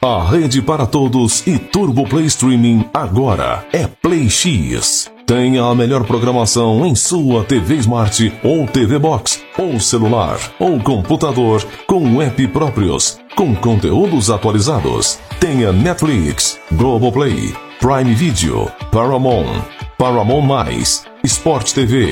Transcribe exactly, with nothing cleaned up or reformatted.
A rede para todos e Turbo Play Streaming agora é Play X. Tenha a melhor programação em sua T V Smart ou T V Box, ou celular, ou computador, com app próprios, com conteúdos atualizados. Tenha Netflix, Globoplay, Prime Video, Paramount, Paramount+, Sport T V,